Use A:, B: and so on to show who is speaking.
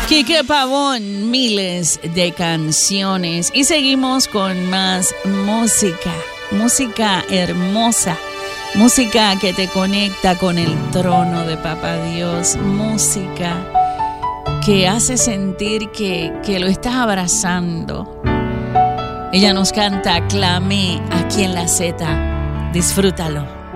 A: Quique Pavón, miles de canciones. Y seguimos con más música. Música hermosa. Música que te conecta con el trono de Papá Dios. Música que hace sentir que lo estás abrazando. Ella nos canta Clamé aquí en la Z. Disfrútalo.